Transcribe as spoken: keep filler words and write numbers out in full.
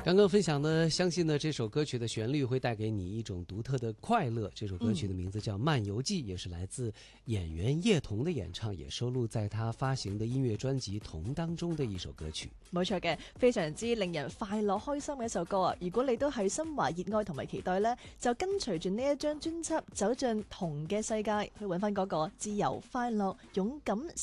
刚刚分享的，相信呢这首歌曲的旋律会带给你一种独特的快乐。这首歌曲的名字叫《漫遊記》，也是來自演員葉童的演唱，也收錄在他發行的音樂專輯《童》當中的一首歌曲。 冇錯嘅，非常之令人快樂開心嘅一首歌啊！如果你都係心懷熱愛同埋期待呢，就跟隨住呢一張專輯走進童嘅世界，去揾翻嗰個自由、快樂、勇敢、